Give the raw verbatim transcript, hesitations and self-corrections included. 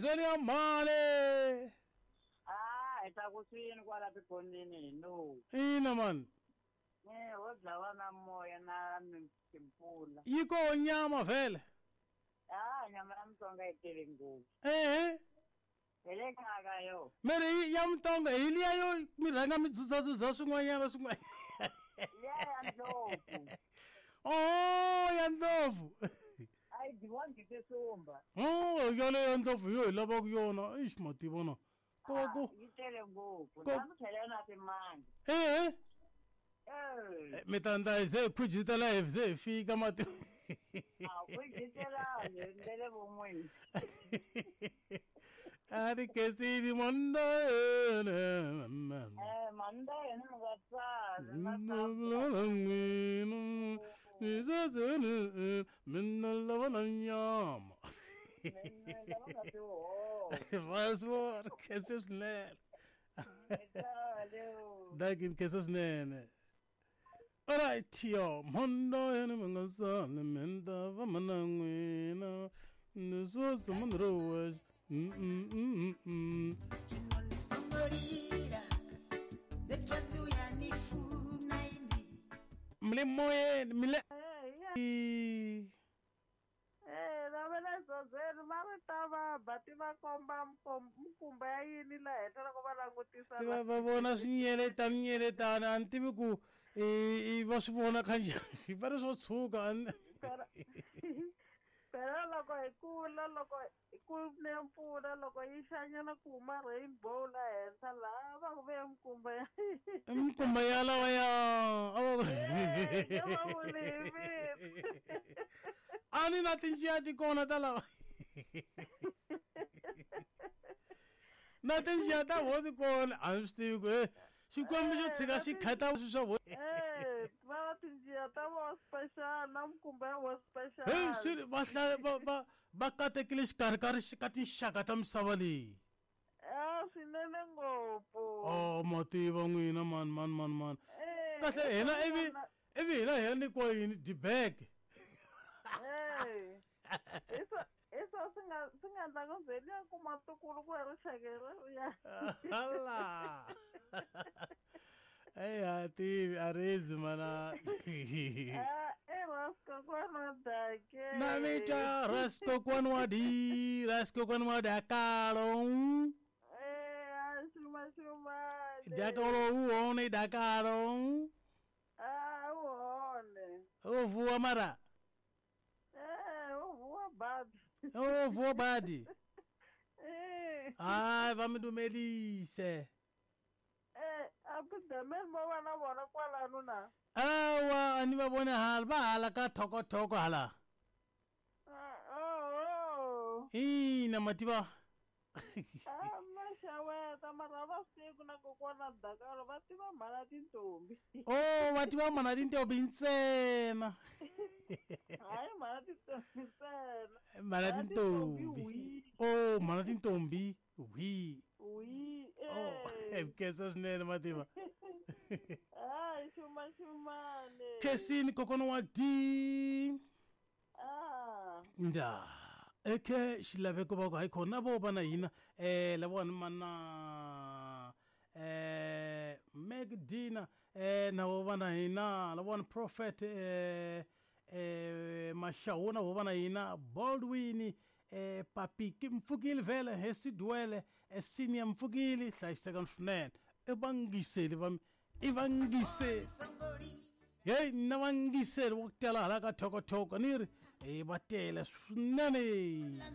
zweni ya mali. Ah, itakusini kwala pikondini no. Ina man. Eh, wodlawa na moya na mtimpula. Yiko nyama vele. Ah, nyama ya mtonga itele nguvu. Eh. Ele kaga yo. Mere ya mtonga ili ayo miranga mitsutsatsu za swin'wanyana swin'wana. Ya ya ndovu. Oh, ya ndovu. Ai diwangi tesomba. Oh, yale ya ndovu yo lava kuyona. Ish mativona. Ko ko. Itele nguvu. Namthele na timanga. Eh. Eh. Mitanda ze kujitala evze fika mati. Ah, kujitala ndele bomwe. Ari kesiri mondo ene. Eh, manda ene ngatsa. Nangino. Nizazene minalla nyama. Vasvor keses ne. Dakin keses ne. Alright, yo, mondo ene mangasane menda vamanangwina. Nizo zamanroas. Mm mm mm mm. Mle moye mle. Eh, na vele sozeni mara tava bati va komba mkumba ya yini la heta loko va langutisa. Tiva va vona swinyeleta nyeletana antivi ku i va swi vona kanjani. Va ri swo tshuka. Pero loko hi kula loko ku ne mpfula loko yi xanyana ku huma rainbow la henhla laha va ku ve mkumba ya mkumba ya lawa ya va vulimi. a ni na tinjiya ti kona ta lava na tinjiya ta vo ti kona a ni swi tivi ku e xikwembu xo tshika xi khata swi swa vo Eh, va tinjiya ta vo special na mkumba ya vo special. Hey, swi va va va va katekile xikarhi ka ka tinxaka ta misava leyi. Eh, swinene ngopfu. Oh, mativa n'wina man man man man. Eh, Kasi hina ivi ivi hina hi ya nyikiwa yini dibeke. Eh, eso eso swi nga swi nga endla ku byeli ya ku matukulu ku ya rixakele ya. Hala. Hey, a tivi a rizi mana. Ah, eh, Rasco kwana dake. Na vita Rasco kwanwa di Rasco kwanwa da kalo. Eh, shuma shuma. Da kalo uone da kalo. Ah, uone. Uvuwa mara. Eh, uvuwa badi. Uvuwa badi. Eh. Ai, va mi dumelise. Eh, abudamel mo wana bona kwalano na. Awa, ani va bona hal ba hala ka thoko thoko hala. Ah, oh, oh. Ina mativa. Ah, mashaweta marava siku na kokwana dakalo va tiva mhala tintombi. Oh, mativa mana tintombi ntsena. Hayi mhala tintombi ntsena. Mana tintombi. Oh, mana tintombi. Wi. Wi. Oh, Eh. kesa swinene mativa. Ai, shuma shumane. Kesini kokono wa di. Ah. Nda. Eke xilaveko va ku hayi khona vo va na hina eh lavona mana eh Megdina eh na vo va na hina lavona Prophet eh eh Mashawu na vo va na hina Baldwin eh Papiki Mfukile vele Hesidwele eh Senior Mfukile hlayiseka swinene evangiseli va evangiseli Hey, na vangiseli vo tela hala ka thoko thoko ni ri eh va tele swinene.